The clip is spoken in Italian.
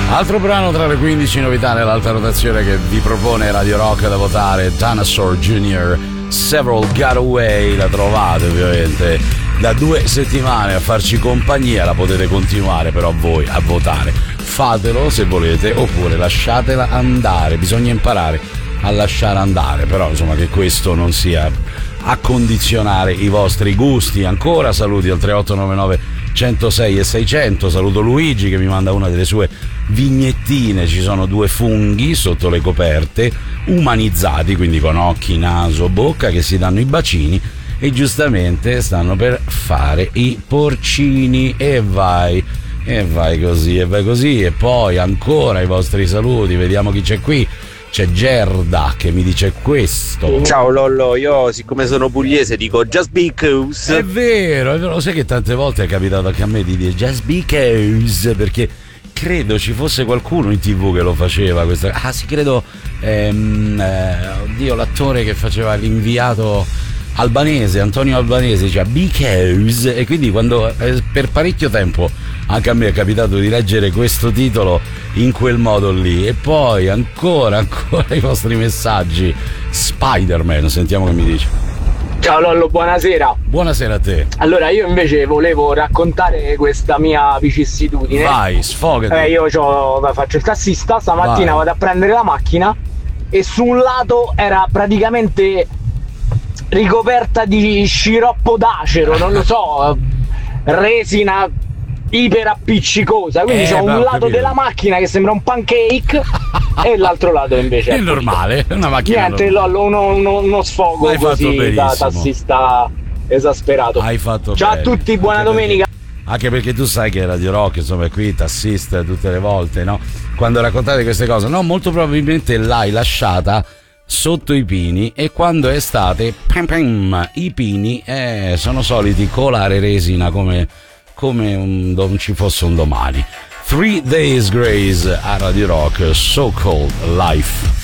Altro brano tra le 15 novità nell'alta rotazione che vi propone Radio Rock da votare, Dinosaur Jr., Several Got Away. La trovate ovviamente da 2 settimane a farci compagnia, la potete continuare però voi a votare. Fatelo se volete, oppure lasciatela andare. Bisogna imparare a lasciare andare, però insomma che questo non sia a condizionare i vostri gusti. Ancora saluti al 3899 106 e 600. Saluto Luigi che mi manda una delle sue vignettine. Ci sono 2 funghi sotto le coperte, umanizzati, quindi con occhi, naso, bocca, che si danno i bacini e giustamente stanno per fare i porcini. E vai così, e vai così. E poi ancora i vostri saluti, vediamo chi c'è qui. C'è Gerda che mi dice questo. Ciao Lollo, io siccome sono pugliese dico just because. È vero, sai che tante volte è capitato anche a me di dire just because, perché credo ci fosse qualcuno in TV che lo faceva questa. Ah sì, credo oddio, l'attore che faceva l'inviato albanese, Antonio Albanese, diceva because, e quindi quando per parecchio tempo anche a me è capitato di leggere questo titolo in quel modo lì. E poi ancora i vostri messaggi. Spider-Man, sentiamo che mi dice. Ciao Lollo, buonasera. Buonasera a te. Allora, io invece volevo raccontare questa mia vicissitudine. Vai, sfogati. Io faccio il tassista, stamattina vado a prendere la macchina e su un lato era praticamente ricoperta di sciroppo d'acero, non lo so, resina iper appiccicosa, quindi c'ho un lato della macchina che sembra un pancake e l'altro lato invece è normale, è una macchina niente, uno sfogo così da tassista esasperato. Hai fatto ciao bene. A tutti, buona domenica. Anche perché tu sai che Radio Rock insomma è qui, tassista tutte le volte, no? Quando raccontate queste cose, no, molto probabilmente l'hai lasciata sotto i pini, e quando è estate i pini sono soliti colare resina come non ci fosse un domani. 3 Days Grace a Radio Rock, So Cold Life.